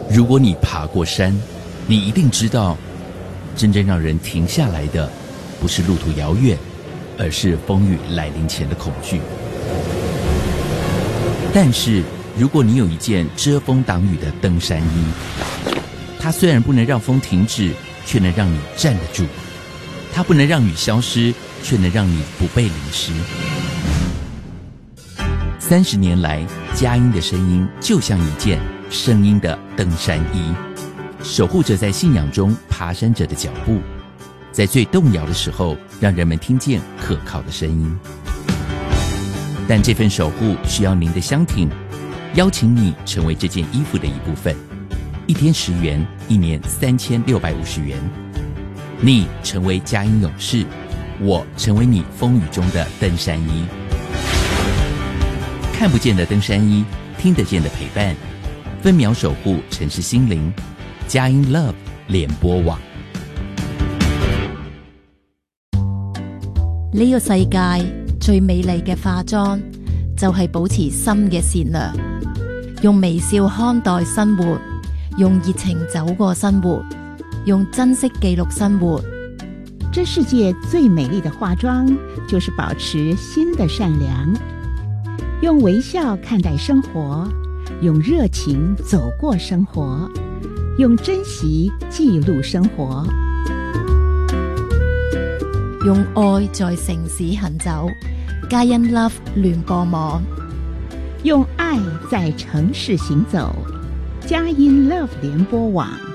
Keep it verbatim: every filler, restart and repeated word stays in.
如果你爬过山，你一定知道，真正让人停下来的，不是路途遥远，而是风雨来临前的恐惧。但是，如果你有一件遮风挡雨的登山衣，它虽然不能让风停止，却能让你站得住；它不能让雨消失，却能让你不被淋湿。三十年来，佳音的声音就像一件声音的登山衣，守护着在信仰中爬山者的脚步，在最动摇的时候，让人们听见可靠的声音。但这份守护需要您的相挺，邀请你成为这件衣服的一部分，一天十元，一年三千六百五十元。你成为佳音勇士，我成为你风雨中的登山衣。看不见的登山衣，听得见的陪伴，分秒守护城市心灵。佳音 Love 聯播網。 呢個世界最美麗嘅化妝，就係保持心嘅善良，用微笑看待生活，用熱情走過生活，用珍惜記錄生活。 這世界最美麗的化妝，就是保持心的善良，用微笑看待生活，用熱情走過生活，用珍惜記錄生活， 用愛在城市行走。佳音 Love 聯播網， 用愛在城市行走。佳音 Love 聯播網。